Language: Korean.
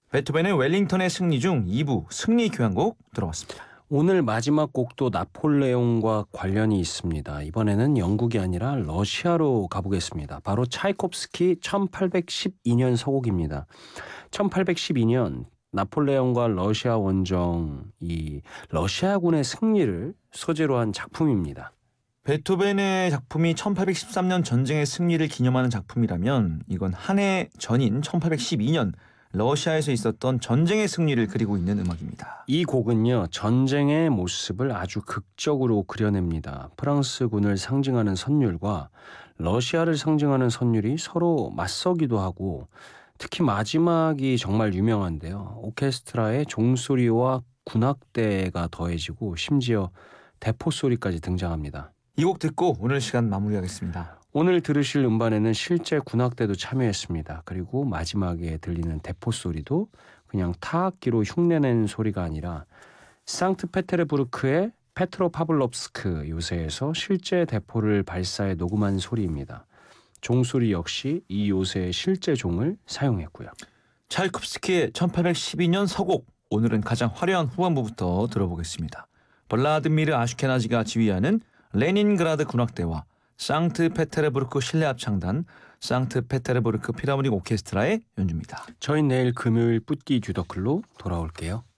베토벤의 웰링턴의 승리 중 2부 승리 교향곡 들어봤습니다. 오늘 마지막 곡도 나폴레옹과 관련이 있습니다. 이번에는 영국이 아니라 러시아로 가보겠습니다. 바로 차이콥스키 1812년 서곡입니다. 1812년 나폴레옹과 러시아 원정 이 러시아군의 승리를 소재로 한 작품입니다. 베토벤의 작품이 1813년 전쟁의 승리를 기념하는 작품이라면 이건 한 해 전인 1812년 러시아에서 있었던 전쟁의 승리를 그리고 있는 음악입니다. 이 곡은요, 전쟁의 모습을 아주 극적으로 그려냅니다. 프랑스군을 상징하는 선율과 러시아를 상징하는 선율이 서로 맞서기도 하고, 특히 마지막이 정말 유명한데요. 오케스트라의 종소리와 군악대가 더해지고 심지어 대포 소리까지 등장합니다. 이 곡 듣고 오늘 시간 마무리하겠습니다. 오늘 들으실 음반에는 실제 군악대도 참여했습니다. 그리고 마지막에 들리는 대포 소리도 그냥 타악기로 흉내낸 소리가 아니라 상트페테르부르크의 페트로파블롭스크 요새에서 실제 대포를 발사해 녹음한 소리입니다. 종소리 역시 이 요새의 실제 종을 사용했고요. 차이콥스키의 1812년 서곡, 오늘은 가장 화려한 후반부부터 들어보겠습니다. 블라드미르 아슈케나지가 지휘하는 레닌그라드 군악대와 상트페테르부르크 실내 합창단, 상트페테르부르크 필하모닉 오케스트라의 연주입니다. 저희 내일 금요일 뿌띠 듀더클로 돌아올게요.